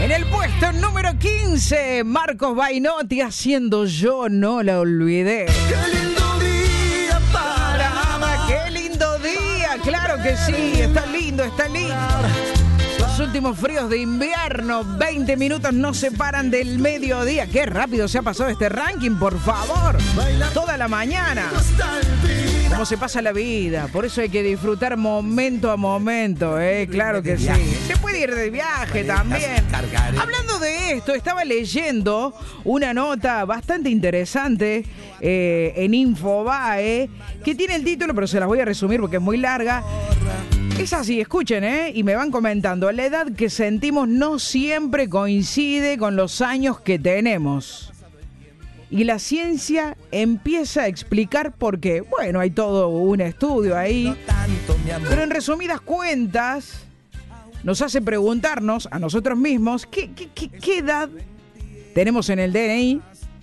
En el puesto número 15, Marcos Bainotti haciendo Yo no la olvidé. Qué lindo día para amar. ¡Qué lindo día! Claro que sí, está lindo, está lindo. Los últimos fríos de invierno, 20 minutos nos separan del mediodía. ¡Qué rápido se ha pasado este ranking, por favor! Toda la mañana. ¿Cómo se pasa la vida? Por eso hay que disfrutar momento a momento, ¿eh? Claro que sí. Se puede ir de viaje también. Hablando de esto, estaba leyendo una nota bastante interesante en Infobae, que tiene el título, pero se las voy a resumir porque es muy larga. Es así, escuchen, y me van comentando. La edad que sentimos no siempre coincide con los años que tenemos. Y la ciencia empieza a explicar por qué. Bueno, hay todo un estudio ahí. Pero en resumidas cuentas, nos hace preguntarnos a nosotros mismos qué edad tenemos en el DNI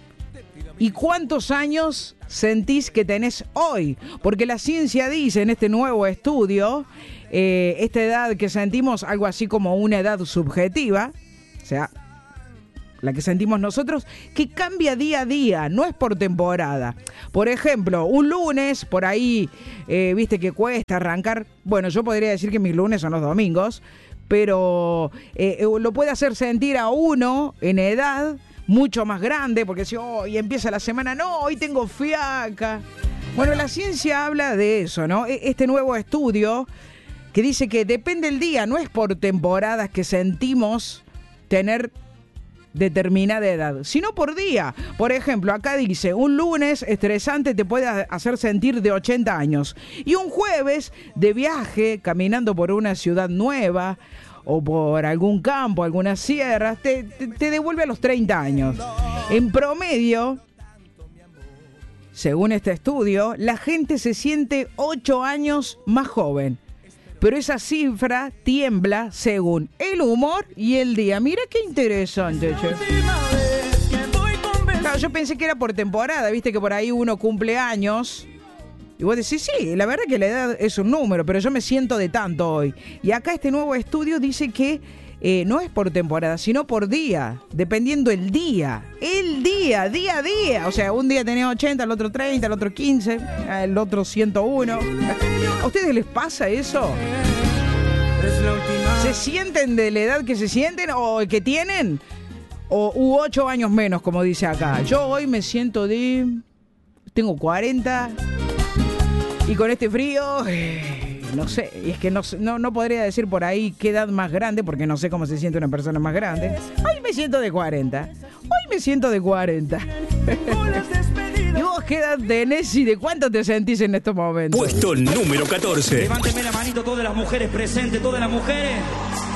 y cuántos años sentís que tenés hoy. Porque la ciencia dice en este nuevo estudio, esta edad que sentimos, algo así como una edad subjetiva, o sea, la que sentimos nosotros, que cambia día a día, no es por temporada. Por ejemplo, un lunes, por ahí, viste que cuesta arrancar. Bueno, yo podría decir que mis lunes son los domingos, pero lo puede hacer sentir a uno en edad mucho más grande, porque si hoy empieza la semana, no, hoy tengo fiaca. Bueno, la ciencia habla de eso, ¿no? Este nuevo estudio que dice que depende el día, no es por temporadas que sentimos tener determinada edad, sino por día. Por ejemplo, acá dice, un lunes estresante te puede hacer sentir de 80 años y un jueves de viaje caminando por una ciudad nueva o por algún campo, algunas sierras, te devuelve a los 30 años. En promedio, según este estudio, la gente se siente 8 años más joven. Pero esa cifra tiembla según el humor y el día. Mira qué interesante, che. Claro, yo pensé que era por temporada, viste que por ahí uno cumple años. Y vos decís, sí, la verdad que la edad es un número, pero yo me siento de tanto hoy. Y acá este nuevo estudio dice que no es por temporada, sino por día, dependiendo el día. El día a día. O sea, un día tenés 80, el otro 30, el otro 15, el otro 101. ¿A ustedes les pasa eso? ¿Se sienten de la edad que se sienten o que tienen? ¿O 8 años menos, como dice acá? Yo hoy me siento tengo 40 y con este frío... No sé, y es que no podría decir por ahí qué edad más grande, porque no sé cómo se siente una persona más grande. Hoy me siento de 40. ¿Y vos qué edad tenés y de cuánto te sentís en estos momentos? Puesto número 14. Levánteme la manito todas las mujeres presentes, todas las mujeres.